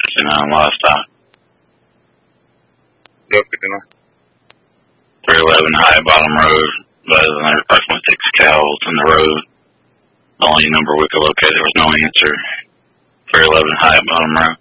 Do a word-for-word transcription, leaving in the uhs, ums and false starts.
sixty-nine livestock. Yep, fifty-nine. three eleven High Bottom Road. There's approximately six cows in the road. The only number we could locate, there was no answer. three eleven High Bottom Road.